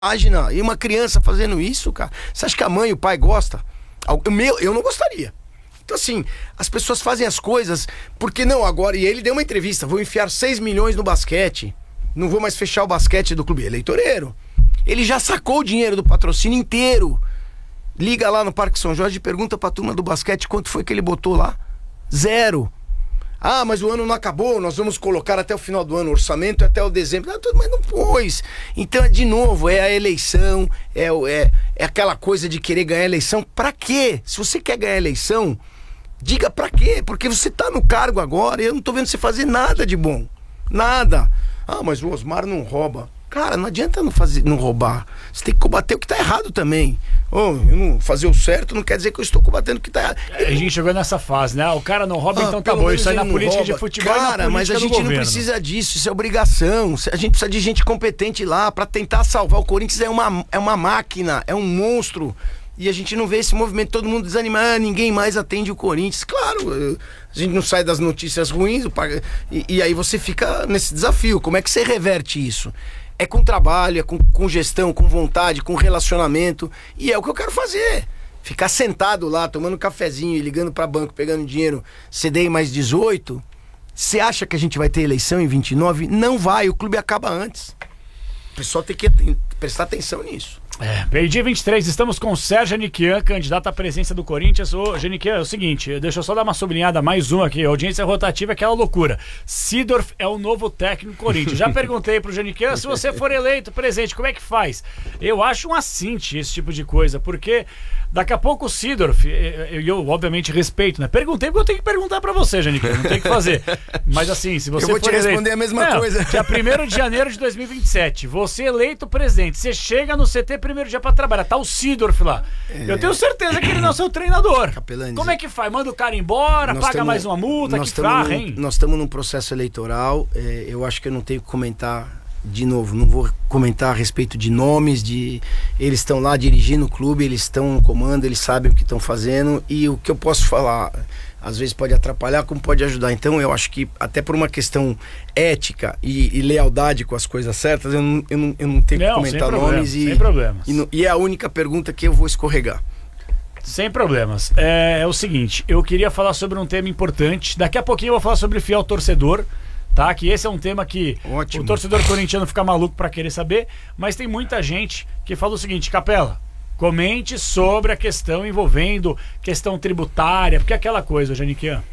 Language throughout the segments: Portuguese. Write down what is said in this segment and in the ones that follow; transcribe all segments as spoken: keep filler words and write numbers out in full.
página. E uma criança fazendo isso, cara. Você acha que a mãe e o pai gostam? O meu, eu não gostaria. Então, assim, as pessoas fazem as coisas porque não, agora... E ele deu uma entrevista, vou enfiar seis milhões no basquete, não vou mais fechar o basquete do clube. Eleitoreiro. Ele já sacou o dinheiro do patrocínio inteiro. Liga lá no Parque São Jorge e pergunta pra turma do basquete quanto foi que ele botou lá. Zero. Ah, mas o ano não acabou, nós vamos colocar até o final do ano o orçamento, até o dezembro. Ah, tudo, mas não pôs. Então, de novo, é a eleição, é, é, é aquela coisa de querer ganhar a eleição. Pra quê? Se você quer ganhar a eleição, diga pra quê? Porque você tá no cargo agora e eu não tô vendo você fazer nada de bom. Nada. Ah, mas o Osmar não rouba. Cara, não adianta não, fazer, não roubar. Você tem que combater o que tá errado também. Oh, eu não fazer o certo não quer dizer que eu estou combatendo o que tá errado. A gente chegou nessa fase, né? O cara não rouba, ah, então tá bom. Isso aí na política de futebol. Cara, mas a gente não precisa disso, isso é obrigação. A gente precisa de gente competente lá pra tentar salvar. O Corinthians é uma, é uma máquina, é um monstro. E a gente não vê esse movimento, todo mundo desanimado, ah, ninguém mais atende o Corinthians. Claro, a gente não sai das notícias ruins, e, e aí você fica nesse desafio. Como é que você reverte isso? É com trabalho, é com, com gestão, com vontade, com relacionamento. E é o que eu quero fazer. Ficar sentado lá, tomando um cafezinho e ligando para banco, pegando dinheiro, C D I mais dezoito. Você acha que a gente vai ter eleição em vinte e nove? Não vai, o clube acaba antes. O pessoal tem que prestar atenção nisso. É, meio-dia vinte e três, estamos com o Sérgio Aniquian, candidato à presidência do Corinthians. Ô, Aniquian, é o seguinte, deixa eu só dar uma sublinhada, mais uma aqui, a audiência rotativa é aquela loucura. Seedorf é o novo técnico do Corinthians. Já perguntei pro Aniquian, se você for eleito presidente, como é que faz? Eu acho um assinte esse tipo de coisa, porque daqui a pouco o Seedorf, eu, eu obviamente respeito, né? Perguntei porque eu tenho que perguntar pra você, Aniquian, não tem o que fazer. Mas assim, se você for eleito... Eu vou te responder eleito, a mesma não, coisa. Dia primeiro de janeiro de dois mil e vinte e sete, você eleito presidente, você chega no C T primeiro dia pra trabalhar, tá o Seedorf lá. É. Eu tenho certeza que ele não é seu treinador. Capelani, como é que faz? Manda o cara embora, paga tamo, mais uma multa, que farra, hein? Nós estamos num processo eleitoral, é, eu acho que eu não tenho que comentar de novo, não vou comentar a respeito de nomes, de eles estão lá dirigindo o clube, eles estão no comando, eles sabem o que estão fazendo, e o que eu posso falar às vezes pode atrapalhar como pode ajudar. Então eu acho que até por uma questão ética e, e lealdade com as coisas certas, eu não, eu não, eu não tenho não, que comentar sem nomes problemas, e, sem problemas. E, e é a única pergunta que eu vou escorregar. Sem problemas. É, é o seguinte, eu queria falar sobre um tema importante. Daqui a pouquinho eu vou falar sobre fiel torcedor, tá? Que esse é um tema que Ótimo. O torcedor corintiano fica maluco pra querer saber, mas tem muita gente que fala o seguinte, Capela, comente sobre a questão envolvendo questão tributária, porque é aquela coisa, Janiquian,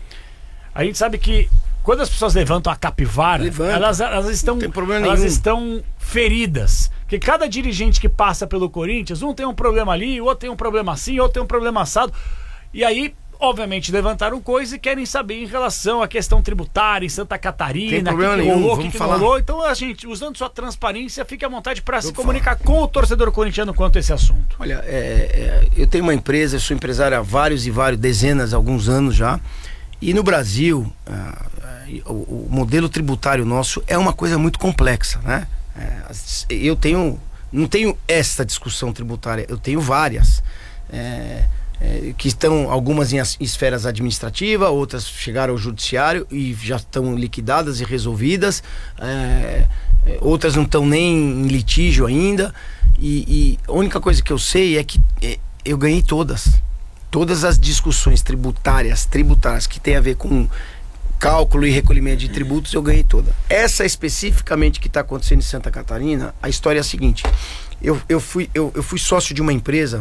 a gente sabe que quando as pessoas levantam a capivara, Levanta. elas, elas, estão, elas estão feridas. Porque cada dirigente que passa pelo Corinthians, um tem um problema ali, o outro tem um problema assim, o outro tem um problema assado. E aí, obviamente, levantaram coisas e querem saber em relação à questão tributária em Santa Catarina, o que, que rolou, o que, que não rolou. Então, a gente, usando sua transparência, fique à vontade para se comunicar falar. com o torcedor corintiano quanto a esse assunto. Olha, é, é, eu tenho uma empresa, eu sou empresário há vários e vários, dezenas, alguns anos já. E no Brasil, ah, o, o modelo tributário nosso é uma coisa muito complexa, né? É, eu tenho, não tenho esta discussão tributária, eu tenho várias. É, É, que estão algumas em, as, em esferas administrativas, outras chegaram ao judiciário e já estão liquidadas e resolvidas, é, é, outras não estão nem em litígio ainda, e, e a única coisa que eu sei é que é, eu ganhei todas todas as discussões tributárias tributárias que tem a ver com cálculo e recolhimento de tributos, eu ganhei toda. Essa especificamente que está acontecendo em Santa Catarina, a história é a seguinte, eu, eu, fui, eu, eu fui sócio de uma empresa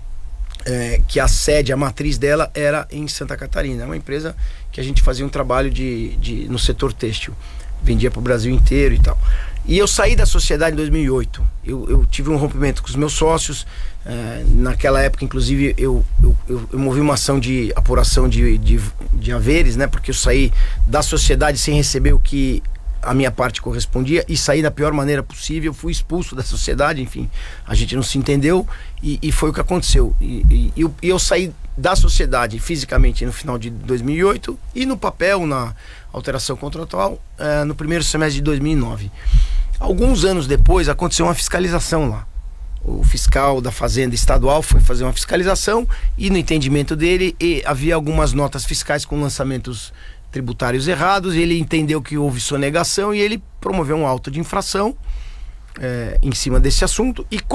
É, que a sede, a matriz dela era em Santa Catarina. É uma empresa que a gente fazia um trabalho de, de, no setor têxtil, vendia para o Brasil inteiro e tal. E eu saí da sociedade em dois mil e oito. Eu, eu tive um rompimento com os meus sócios. É, naquela época, inclusive, eu, eu, eu, eu movi uma ação de apuração de, de, de haveres, né? Porque eu saí da sociedade sem receber o que a minha parte correspondia e saí da pior maneira possível, fui expulso da sociedade, enfim, a gente não se entendeu e, e foi o que aconteceu. E, e, e, eu, e eu saí da sociedade fisicamente no final de dois mil e oito e no papel, na alteração contratual, eh, no primeiro semestre de dois mil e nove. Alguns anos depois aconteceu uma fiscalização lá. O fiscal da Fazenda Estadual foi fazer uma fiscalização e no entendimento dele e havia algumas notas fiscais com lançamentos tributários errados, ele entendeu que houve sonegação e ele promoveu um auto de infração é, em cima desse assunto e